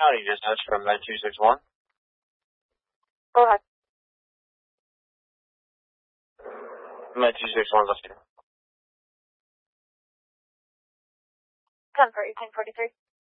County dispatch from Med 261. Go ahead. Med 261, let's go. 10 for 1843.